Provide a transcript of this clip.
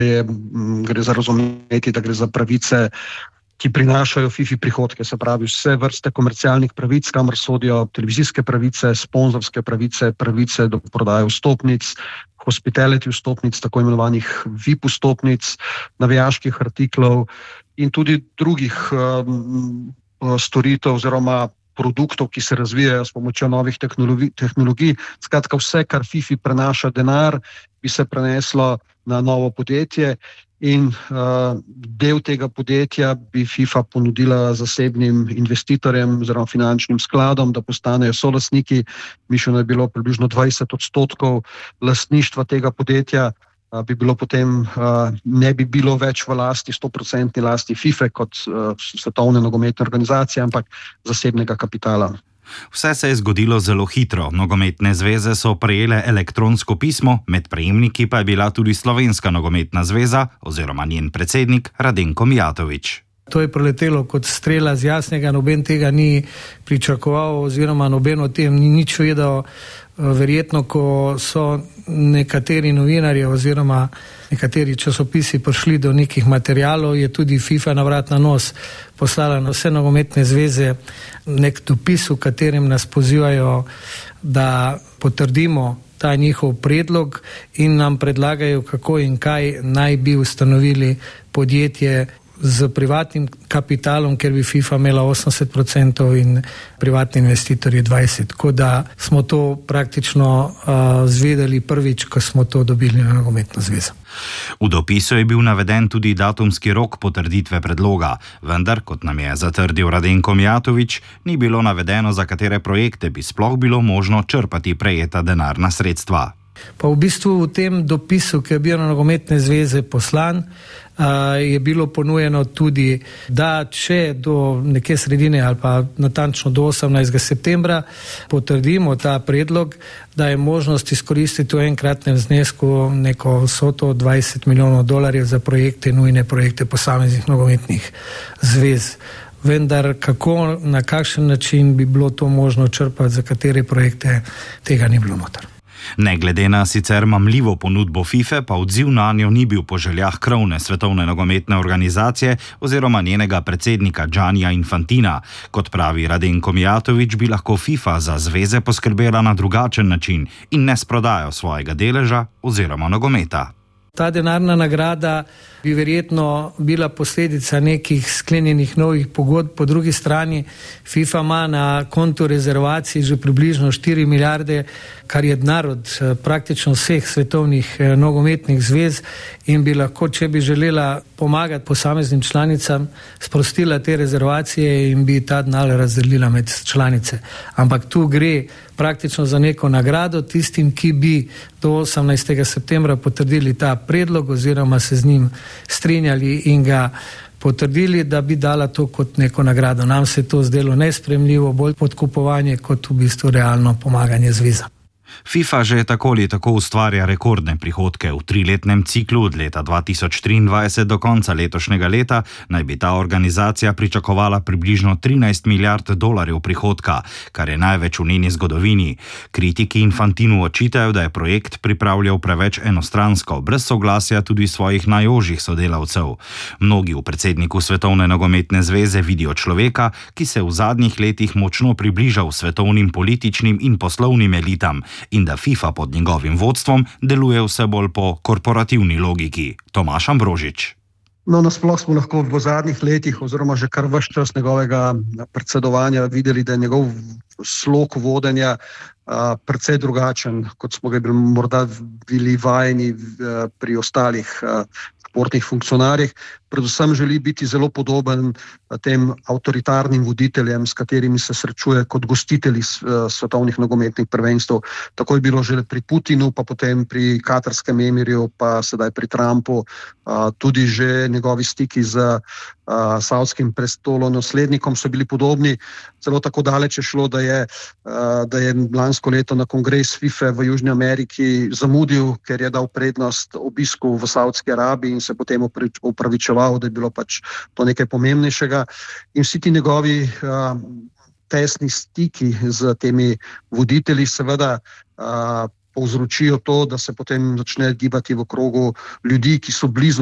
gre za razumeti, da gre za pravice, ki prinašajo FIFI prihodke, se pravi vse vrste komercialnih pravic, kamor sodijo televizijske pravice, sponzorske pravice, pravice do prodaje vstopnic, hospitality vstopnic, tako imenovanih VIP vstopnic, navijaških artiklov in tudi drugih storitev oziroma produktov, ki se razvijajo s pomočjo novih tehnologij. Skratka, vse, kar FIFI prenaša denar, bi se preneslo na novo podjetje in del tega podjetja bi FIFA ponudila zasebnim investitorjem oziroma finančnim skladom, da postanejo solastniki. Mišljeno je bilo približno 20% lastništva tega podjetja, bi bilo potem, ne bi bilo več v lasti, 100% lasti FIFA kot svetovne nogometne organizacije, ampak zasebnega kapitala. Vse se je zgodilo zelo hitro. Nogometne zveze so prejele elektronsko pismo, med prejemniki pa je bila tudi Slovenska nogometna zveza oziroma njen predsednik Radenko Mijatović. To je preletelo kot strela z jasnega, noben tega ni pričakoval oziroma noben o tem ni nič vedel. Verjetno, ko so nekateri novinarji oziroma nekateri časopisi prišli do nekih materialov, je tudi FIFA na vrat na nos poslala na vse nogometne zveze nek dopis, v katerem nas pozivajo, da potrdimo ta njihov predlog in nam predlagajo, kako in kaj naj bi ustanovili podjetje z privatnim kapitalom, ker bi FIFA imela 80% in privatni investitorji 20%. Tako da smo to praktično zvedeli prvič, ko smo to dobili na nogometno zvezo. V dopisu je bil naveden tudi datumski rok potrditve predloga, vendar, kot nam je zatrdil Radenko Mijatović, ni bilo navedeno, za katere projekte bi sploh bilo možno črpati prejeta denarna sredstva. Pa v bistvu v tem dopisu, ki je bil na nogometne zveze poslan, je bilo ponujeno tudi, da če do neke sredine ali pa natančno do 18. septembra potrdimo ta predlog, da je možnost izkoristiti v enkratnem znesku neko vsoto $20 milijonov za projekte, nujne projekte posameznih nogometnih zvez. Vendar kako, na kakšen način bi bilo to možno črpati, za katere projekte, tega ni bilo noter. Ne glede na sicer mamljivo ponudbo FIFA, pa odziv na njo ni bil po željah krovne svetovne nogometne organizacije oziroma njenega predsednika Giannija Infantina. Kot pravi Radenko Mijatović, bi lahko FIFA za zveze poskrbela na drugačen način in ne s prodajo svojega deleža oziroma nogometa. Ta denarna nagrada bi verjetno bila posledica nekih sklenjenih novih pogodb. Po drugi strani FIFA ima na kontu rezervacij že približno 4 milijarde, kar je denar od praktično vseh svetovnih nogometnih zvez in bi lahko, če bi želela pomagati posameznim članicam, sprostila te rezervacije in bi ta denar razdelila med članice. Ampak tu gre praktično za neko nagrado tistim, ki bi do 18. septembra potrdili ta predlog oziroma se z njim strinjali in ga potrdili, da bi dala to kot neko nagrado. Nam se je to zdelo nesprejemljivo, bolj podkupovanje kot v bistvu realno pomaganje zveza. FIFA že tako ali tako ustvarja rekordne prihodke. V 3-letnem ciklu od leta 2023 do konca letošnjega leta naj bi ta organizacija pričakovala približno $13 milijard prihodka, kar je največ v njeni zgodovini. Kritiki Infantinu očitajo, da je projekt pripravljal preveč enostransko, brez soglasja tudi svojih najožjih sodelavcev. Mnogi v predsedniku Svetovne nogometne zveze vidijo človeka, ki se v zadnjih letih močno približal svetovnim političnim in poslovnim elitam, in da FIFA pod njegovim vodstvom deluje vse bolj po korporativni logiki. Tomaž Ambrožič. Nasploh smo lahko v zadnjih letih oziroma že kar ves čas njegovega predsedovanja videli, da je njegov slog vodenja precej drugačen, kot smo ga morda bili vajeni pri ostalih športnih funkcionarjih. Predvsem želi biti zelo podoben tem avtoritarnim voditeljem, s katerimi se srečuje kot gostitelji svetovnih nogometnih prvenstev. Tako je bilo že pri Putinu, pa potem pri katarskem emirju, pa sedaj pri Trumpu. Tudi že njegovi stiki z savdskim prestolonaslednikom so bili podobni. Celo tako daleč je šlo, da je lansko leto na kongres FIFA v Južni Ameriki zamudil, ker je dal prednost obisku v Saudski Arabiji in se potem opravičeval, da je bilo pač to nekaj pomembnejšega. In vsi ti njegovi tesni stiki z temi voditelji seveda povzročijo to, da se potem začne gibati v krogu ljudi, ki so blizu